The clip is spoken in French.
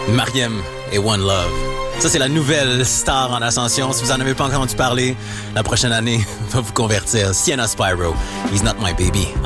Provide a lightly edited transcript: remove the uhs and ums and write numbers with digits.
Mariem et One Love. Ça, c'est la nouvelle star en ascension. Si vous en avez pas encore entendu parler, la prochaine année va vous convertir. Sienna Spyro. He's not my baby.